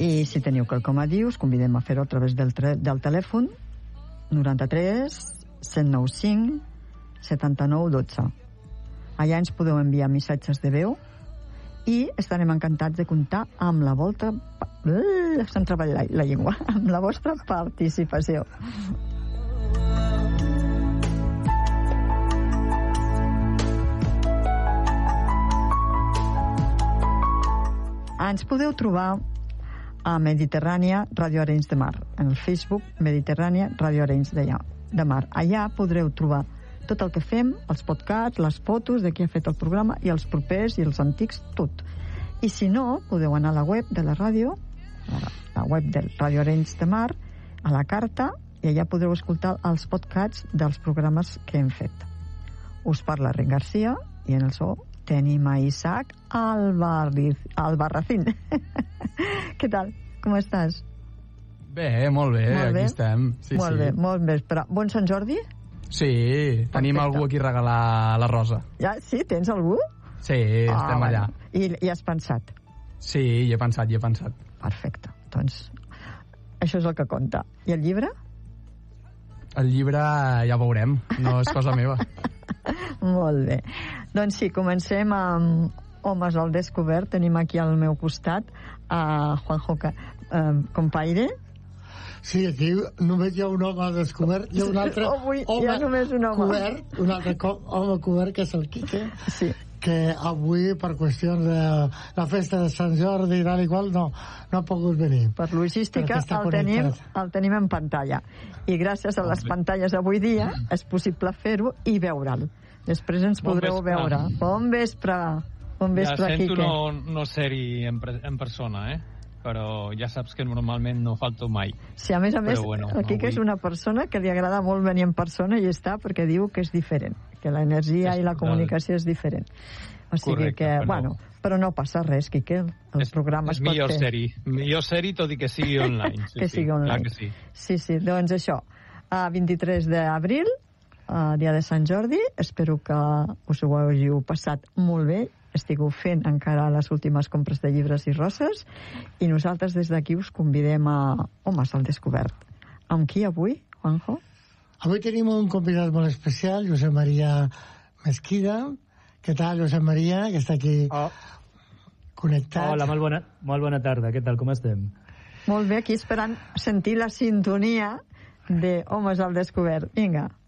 I si teniu quelcom a dir, us convidem a fer-ho a través del telèfon 93 195 79 12. Allà ens podeu enviar missatges de veu i estarem encantats de comptar amb la vostra se'm treballa la llengua, amb la vostra participació. Ens podeu trobar a Mediterrània Ràdio Arenys de Mar, en el Facebook Mediterrània Ràdio Arenys de Mar. Allà podreu trobar tot el que fem, els podcasts, les fotos de qui ha fet el programa, i els propers i els antics, tot. I si no, podeu anar a la web de la ràdio, la web del Ràdio Arenys de Mar, a la carta, i allà podreu escoltar els podcasts dels programes que hem fet. Us parla Ren Garcia, i en el so tenim a Isaac Albarracín. Què tal? Com estàs? Bé, molt bé, aquí estem. Sí, molt bé, molt bé. Però, bon Sant Jordi? Sí, tenim algú aquí a regalar la rosa. Ja, sí? Tens algú? Sí, estem allà. I has pensat? Sí, hi he pensat. Perfecte, doncs això és el que compta. I el llibre? El llibre ja veurem, no és cosa meva. Molt bé. Doncs sí, comencem amb Homes al Descobert. Tenim aquí al meu costat a Juanjo Compaire. Sí, aquí només hi ha un home descobert, hi ha un altre home cobert, un altre home cobert, que és el Quique, sí, que avui, per qüestions de la festa de Sant Jordi i tal i qual, no ha pogut venir. Per logística el tenim en pantalla. I gràcies a les pantalles avui dia és possible fer-ho i veure'l. Després ens podreu veure. Bon vespre. Ja sento no ser-hi en persona, però ja saps que normalment no falto mai. Sí, a més, el Quique és una persona que li agrada molt venir en persona i està, perquè diu que és diferent, que l'energia i la comunicació és diferent. O sigui que, però no passa res, Quique, el programa es pot fer. Millor ser-hi, tot i que sigui online. Que sigui online. Sí, doncs això, 23 d'abril, dia de Sant Jordi, espero que us ho hàgiu passat molt bé, estigueu fent encara les últimes compres de llibres i roses, i nosaltres des d'aquí us convidem a Homes al Descobert. Amb qui avui, Juanjo? Avui tenim un convidat molt especial, Josep Maria Mesquida. Què tal, Josep Maria, que està aquí connectat? Hola, molt bona tarda. Què tal, com estem? Molt bé, aquí esperant sentir la sintonia de Homes al Descobert. Vinga.